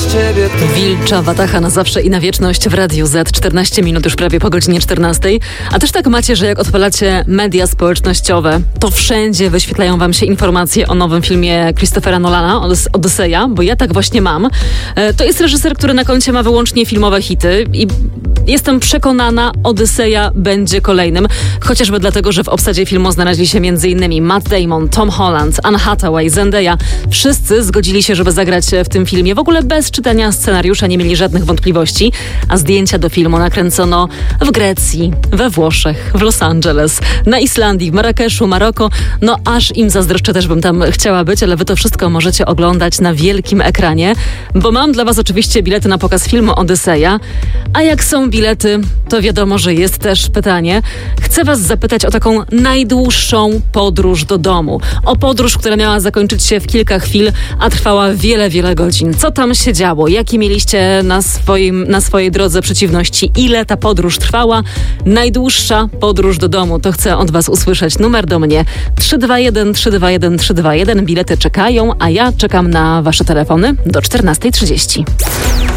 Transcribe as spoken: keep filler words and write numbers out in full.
bez ciebie to... Wilcza Wataha na zawsze i na wieczność w Radiu Z. czternaście minut już prawie po godzinie czternastej. A też tak macie, że jak odpalacie media społecznościowe, to wszędzie wyświetlają wam się informacje o nowym filmie Christophera Nolana, Odyseja, bo ja tak właśnie mam. To jest reżyser, który na koncie ma wyłącznie filmowe hity i jestem przekonana, Odyseja będzie kolejnym. Chociażby dlatego, że w obsadzie filmu znaleźli się m.in. Matt Damon, Tom Holland, Anne Hathaway, Zendaya. Wszyscy zgodzili się, żeby zagrać w tym filmie. W ogóle bez czytania scenariusza nie mieli żadnych wątpliwości, a zdjęcia do filmu nakręcono w Grecji, we Włoszech, w Los Angeles, na Islandii, w Marrakeszu, Maroko. No aż im zazdroszczę, też bym tam chciała być, ale wy to wszystko możecie oglądać na wielkim ekranie, bo mam dla was oczywiście bilety na pokaz filmu Odyseja, a jak są bilety, to wiadomo, że jest też pytanie. Chcę was zapytać o taką najdłuższą podróż do domu. O podróż, która miała zakończyć się w kilka chwil, a trwała wiele, wiele godzin. Co tam się działo? Jakie mieliście na, swoim, na swojej drodze przeciwności? Ile ta podróż trwała? Najdłuższa podróż do domu. To chcę od was usłyszeć. Numer do mnie trzy dwa jeden trzy dwa jeden trzy dwa jeden. Bilety czekają, a ja czekam na wasze telefony do czternastej trzydzieści.